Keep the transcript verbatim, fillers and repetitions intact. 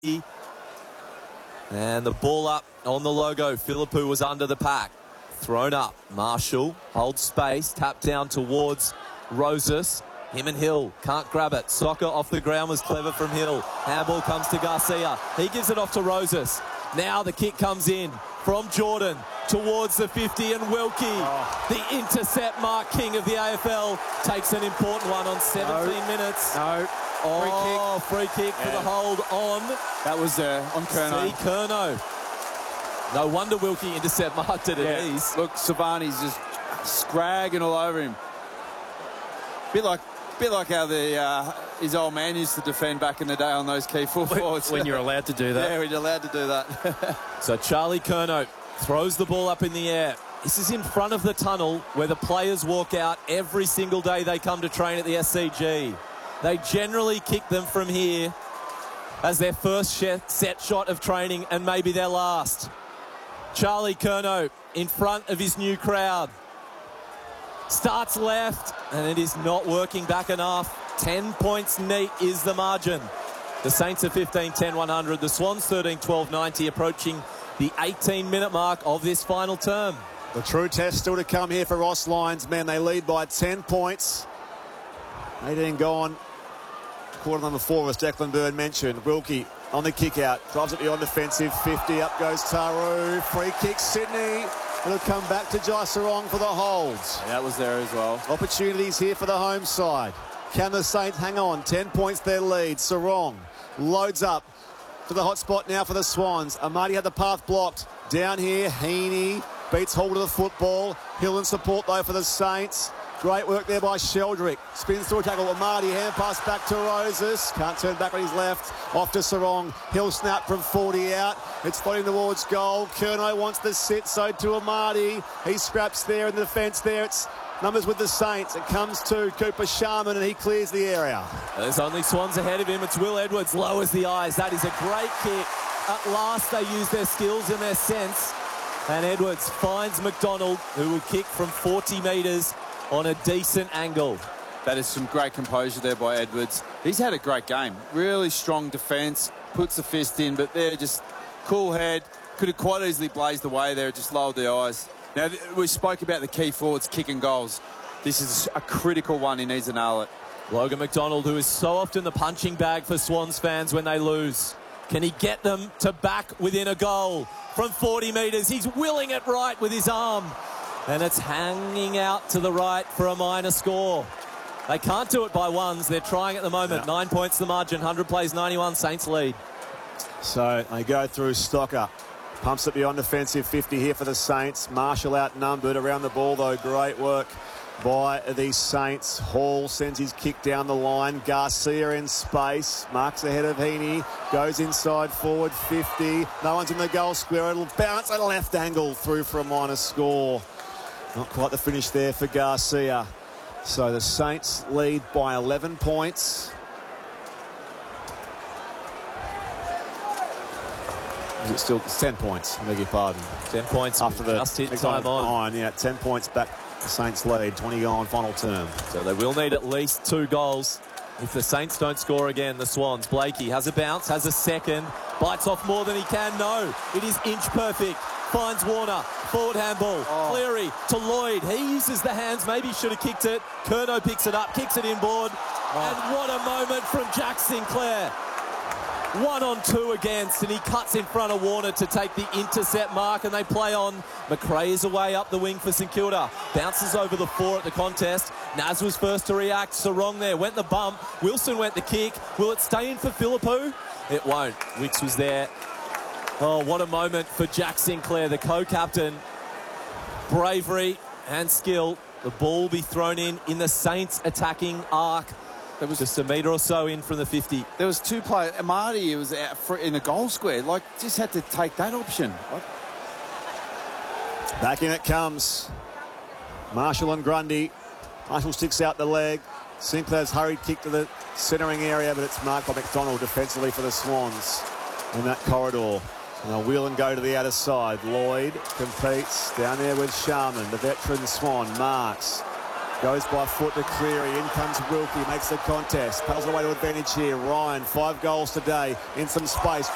And the ball up on the logo. Philippou was under the pack. Thrown up. Marshall holds space. Tap down towards Rosas. Him and Hill can't grab it. Soccer off the ground was clever from Hill. Handball comes to Garcia. He gives it off to Rosas. Now the kick comes in from Jordan towards the fifty, and Wilkie, oh. the intercept mark king of the A F L, takes an important one on seventeen no. minutes. No. Oh, free kick, free kick yeah. for the hold on. That was there on Curnow. See Curnow. No wonder Wilkie intercept marked it at yeah. ease. Look, Savani's just scragging all over him. Bit like, bit like how the uh, his old man used to defend back in the day on those key full forwards. When you're allowed to do that. Yeah, we're allowed to do that. So Charlie Curnow throws the ball up in the air. This is in front of the tunnel where the players walk out every single day they come to train at the S C G. They generally kick them from here as their first set shot of training and maybe their last. Charlie Curnow in front of his new crowd. Starts left, and it is not working back enough. ten points neat is the margin. The Saints are fifteen ten one hundred. The Swans thirteen twelve ninety, approaching the eighteen minute mark of this final term. The true test still to come here for Ross Lyons men. They lead by ten points. eighteen gone. Quarter number four, as Declan Byrne mentioned. Wilkie on the kick out. Drives it beyond defensive. fifty. Up goes Taru. Free kick, Sydney. It'll come back to Jai Sarong for the holds. Yeah, that was there as well. Opportunities here for the home side. Can the Saints hang on? ten points their lead. Sarong loads up to the hot spot now for the Swans. Amadi had the path blocked. Down here, Heaney beats hold of the football. Hill in support though for the Saints. Great work there by Sheldrick. Spins through a tackle. Amadi, hand pass back to Rosas. Can't turn back on his left. Off to Sarong. Hill snap from forty out. It's floating towards goal. Curnow wants the sit, so to Amadi. He scraps there in the defence there. It's numbers with the Saints. It comes to Cooper Sharman, and he clears the area. There's only Swans ahead of him. It's Will Edwards, lowers the eyes. That is a great kick. At last they use their skills and their sense. And Edwards finds McDonald, who will kick from forty metres on a decent angle. That is some great composure there by Edwards. He's had a great game. Really strong defence. Puts the fist in, but they're just cool head. Could have quite easily blazed away there. Just lowered the eyes. Now, we spoke about the key forwards kicking goals. This is a critical one. He needs to nail it. Logan McDonald, who is so often the punching bag for Swans fans when they lose. Can he get them to back within a goal from forty metres? He's willing it right with his arm. And it's hanging out to the right for a minor score. They can't do it by ones. They're trying at the moment. No. Nine points the margin. one hundred plays ninety-one. Saints lead. So they go through Stocker. Pumps it beyond defensive. fifty here for the Saints. Marshall outnumbered around the ball, though. Great work by the Saints. Hall sends his kick down the line. Garcia in space. Marks ahead of Heaney. Goes inside forward. fifty. No one's in the goal square. It'll bounce at a left angle through for a minor score. Not quite the finish there for Garcia. So the Saints lead by eleven points. Is it still it's ten points? I beg your pardon. ten points after the just hit time on. on. Yeah, ten points back. The Saints lead. twenty on final term. So they will need at least two goals if the Saints don't score again. The Swans. Blakey has a bounce, has a second, bites off more than he can. No, it is inch perfect. Finds Warner, forward handball, oh. Cleary to Lloyd. He uses the hands, maybe he should have kicked it. Curnow picks it up, kicks it inboard. Oh. And what a moment from Jack Sinclair. One on two against, and he cuts in front of Warner to take the intercept mark, and they play on. McRae is away up the wing for St Kilda. Bounces over the four at the contest. Naz was first to react. Sarong there, went the bump. Wilson went the kick. Will it stay in for Philippou? It won't. Wicks was there. Oh, what a moment for Jack Sinclair, the co-captain. Bravery and skill. The ball will be thrown in in the Saints attacking arc. That was just a metre or so in from the fifty. There was two players. Amadi was out for, in the goal square. Like, just had to take that option. Like... Back in it comes. Marshall and Grundy. Marshall sticks out the leg. Sinclair's hurried kick to the centering area, but it's marked by McDonald defensively for the Swans in that corridor. And they'll wheel and go to the outer side. Lloyd competes down there with Sharman, the veteran Swan. Marks. Goes by foot to Cleary. In comes Wilkie. Makes the contest. Paddles away to advantage here. Ryan, five goals today. In some space.